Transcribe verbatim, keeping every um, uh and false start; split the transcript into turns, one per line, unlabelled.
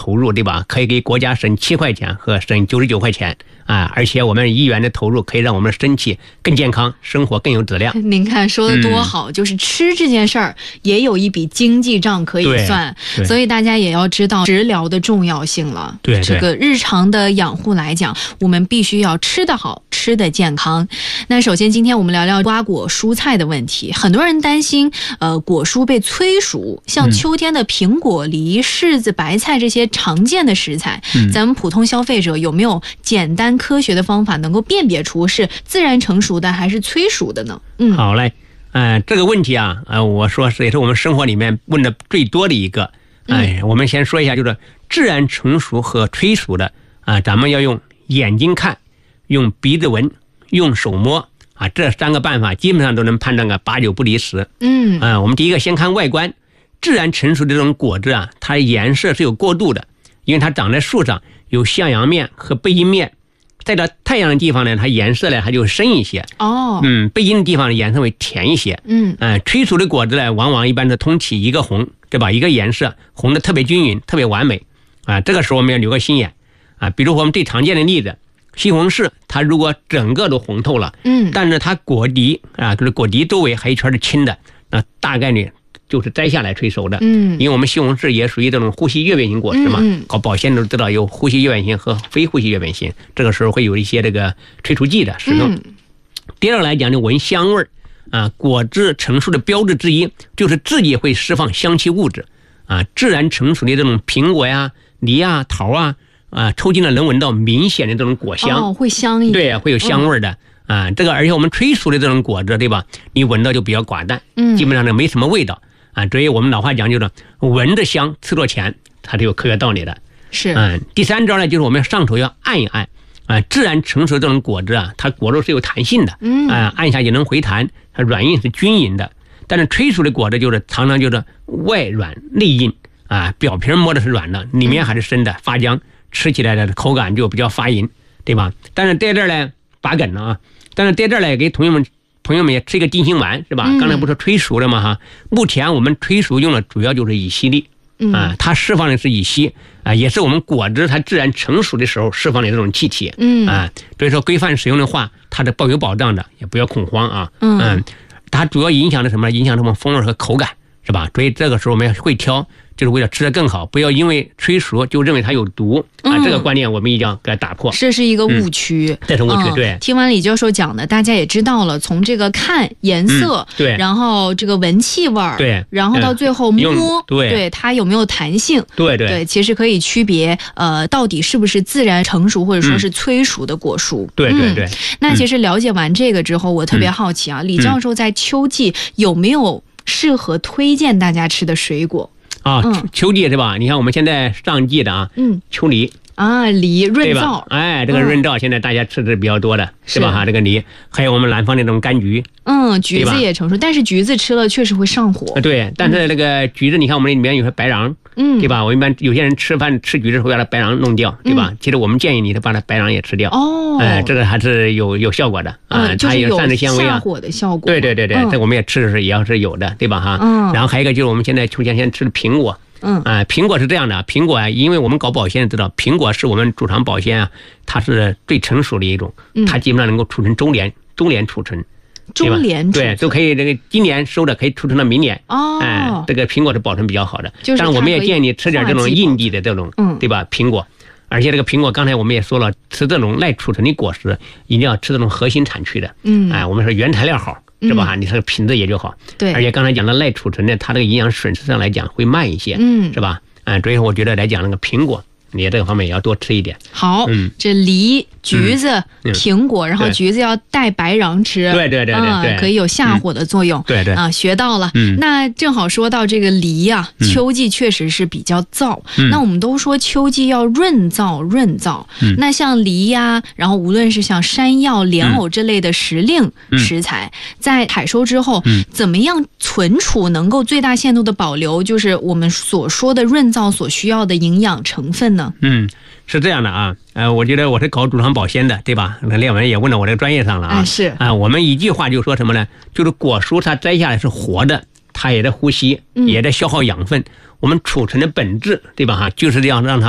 投入，对吧？可以给国家省七块钱和省九十九块钱啊，而且我们一元的投入可以让我们的身体更健康，生活更有质量。
您看说的多好，嗯、就是吃这件事儿也有一笔经济账可以算，所以大家也要知道食疗的重要性了。
对，
这个日常的养护来讲，我们必须要吃得好，吃得健康。那首先今天我们聊聊瓜果蔬菜的问题，很多人担心呃果蔬被催熟，像秋天的苹果、梨、柿子、白菜这些常见的食材，嗯、咱们普通消费者有没有简单科学的方法能够辨别出是自然成熟的还是催熟的呢？嗯，
好嘞，呃，这个问题啊，呃，我说是也是我们生活里面问的最多的一个。哎、呃，我们先说一下，就是自然成熟和催熟的啊、呃，咱们要用眼睛看，用鼻子闻，用手摸啊，这三个办法基本上都能判断个八九不离十。嗯，啊、呃，我们第一个先看外观。自然成熟的这种果子啊，它颜色是有过渡的，因为它长在树上，有向阳面和背阴面，在到太阳的地方呢，它颜色呢它就深一些。哦，嗯，背阴的地方颜色会甜一些。嗯，呃，催熟的果子呢，往往一般是通体一个红，对吧？一个颜色红的特别均匀，特别完美。啊，这个时候我们要留个心眼啊，比如我们最常见的例子，西红柿，它如果整个都红透了，嗯，但是它果底啊，就是果底周围还一圈是青的，那大概率就是摘下来催熟的。嗯，因为我们西红柿也属于这种呼吸叶变型果实嘛，嗯嗯搞保鲜都知道有呼吸叶变型和非呼吸叶变型，这个时候会有一些这个催熟剂的使用。嗯、第二个来讲就闻香味啊，果子成熟的标志之一就是自己会释放香气物质啊，自然成熟的这种苹果呀、梨啊、桃啊啊，抽筋了能闻到明显的这种果香，
哦，会香一点，
对，会有香味的。嗯啊，这个而且我们催熟的这种果子，对吧？你闻到就比较寡淡，嗯，基本上呢没什么味道啊。所以我们老话讲就是闻着香，吃着甜，它是有科学道理的。
是，
嗯，第三招呢，就是我们上手要按一按啊。自然成熟这种果子啊，它果肉是有弹性的，嗯，啊，按一下也能回弹，它软硬是均匀的。但是催熟的果子就是常常就是外软内硬啊，表皮摸的是软的，里面还是生的，发浆，吃起来的口感就比较发硬，对吧？但是在这儿呢，拔梗了啊。但是在这儿来给同学们朋友们也吃一个定心丸，是吧？嗯、刚才不是催熟了吗？哈，目前我们催熟用的主要就是乙烯粒，嗯、啊，它释放的是乙烯啊，也是我们果子它自然成熟的时候释放的这种气体，嗯啊，所以说规范使用的话，它是抱有保障的，也不要恐慌啊，嗯，嗯它主要影响的什么？影响什么风味和口感，是吧？所以这个时候我们要会挑。就是为了吃得更好，不要因为催熟就认为它有毒啊！嗯、这个观念我们一定要给它打破。
这是一个误区，
嗯、这是误区。对、
嗯，听完李教授讲的，大家也知道了，从这个看颜色，
嗯、对，
然后这个闻气味，
对，
然后到最后摸，
对，
对它有没有弹性，
对对
对，其实可以区别呃，到底是不是自然成熟或者说是催熟的果蔬。
嗯、对对对。
嗯、那其实了解完这个之后，我特别好奇啊，嗯、李教授在秋季有没有适合推荐大家吃的水果？
啊，秋季是吧？你看我们现在上季的啊，嗯，秋梨
啊，梨润燥，
哎，这个润燥现在大家吃的比较多的，嗯、是吧？哈，这个梨，还有我们南方那种柑橘，
嗯，橘子也成熟，但是橘子吃了确实会上火。
对，但是那个橘子，你看我们里面有些白瓤，嗯，对吧？我一般有些人吃饭吃橘子会把它白瓤弄掉，对吧？嗯、其实我们建议你把它白瓤也吃掉。哦，哎，这个还是有有效果的啊，
嗯、
它有膳食纤维啊，
下火的效果。
对对对对，嗯、这我们也吃的是也要是有的，对吧？哈，嗯，然后还有一个就是我们现在秋天先吃的苹果。嗯啊，苹果是这样的，苹果啊，因为我们搞保鲜知道，苹果是我们储藏保鲜啊，它是最成熟的一种，它基本上能够储存周年，周年储存，
周年
对，都可以这个今年收的可以储存到明年。哦，哎，这个苹果是保存比较好的，但是我们也建议你吃点这种硬地的这种，嗯，对吧？苹果，而且这个苹果刚才我们也说了，吃这种耐储存的果实，一定要吃这种核心产区的，嗯，哎，我们说原材料好。是吧？你这个品质也就好。对，而且刚才讲的耐储存的，它这个营养损失上来讲会慢一些，嗯，是吧？嗯，所以说我觉得来讲那个苹果，你这个方面也要多吃一点。
好，嗯，这梨、橘子、嗯、苹果，然后橘子要带白瓤吃，
对对对对，
嗯、可以有下火的作用。
嗯、对对
啊，学到了。嗯，那正好说到这个梨啊，秋季确实是比较燥。嗯、那我们都说秋季要润燥润燥。嗯，那像梨呀，然后无论是像山药、莲藕这类的时令食材，嗯、在采收之后，嗯、怎么样存储能够最大限度的保留，就是我们所说的润燥所需要的营养成分呢？
嗯，是这样的啊，呃，我觉得我是搞主藏保鲜的，对吧？那列文也问到我这个专业上了啊。
是
啊，我们一句话就说什么呢？就是果蔬它摘下来是活的，它也在呼吸，也在消耗养分。嗯、我们储存的本质，对吧？哈，就是这样让它。